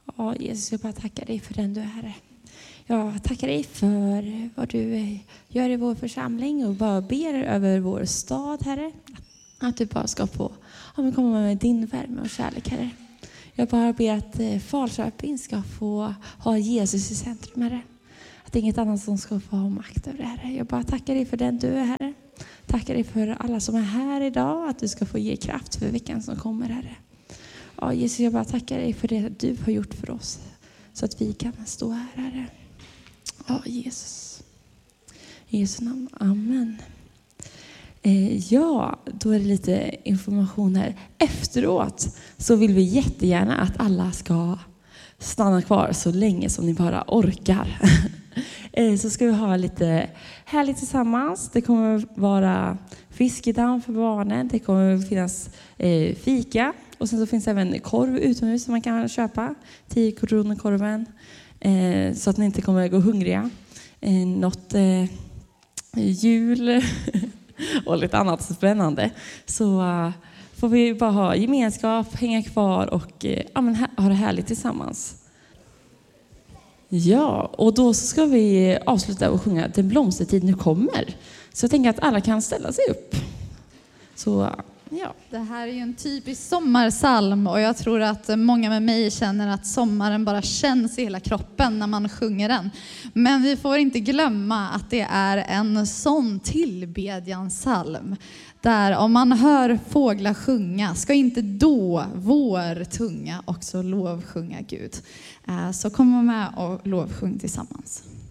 Ja, Jesus, jag bara tackar dig för den du är, Herre. Jag tackar dig för vad du gör i vår församling och bara ber över vår stad, Herre. Att du bara ska få komma med din värme och kärlek, Herre. Jag bara ber att Falköping ska få ha Jesus i centrum, Herre. Att inget annat som ska få ha makt över det, Herre. Jag bara tackar dig för den du är, Herre. Tackar dig för alla som är här idag. Att du ska få ge kraft för veckan som kommer, Herre. Ja, Jesus, jag bara tackar dig för det du har gjort för oss. Så att vi kan stå här, Herre. Ja, Jesus. I Jesu namn. Amen. Ja, då är det lite information här. Efteråt så vill vi jättegärna att alla ska stanna kvar så länge som ni bara orkar. Så ska vi ha lite härligt tillsammans. Det kommer vara fiskedamm för barnen. Det kommer finnas fika. Och sen så finns även korv utomhus som man kan köpa. 10 kronor korven. Så att ni inte kommer gå hungriga. Något jul och lite annat spännande. Så får vi bara ha gemenskap, hänga kvar och ha det härligt tillsammans. Ja, och då så ska vi avsluta och sjunga Den blomstertid nu kommer. Så jag tänker att alla kan ställa sig upp. Så ja. Det här är ju en typisk sommarsalm och jag tror att många med mig känner att sommaren bara känns i hela kroppen när man sjunger den. Men vi får inte glömma att det är en sån tillbedjansalm. Där om man hör fåglar sjunga, ska inte då vår tunga också lovsjunga Gud. Så kom med och lovsjung tillsammans.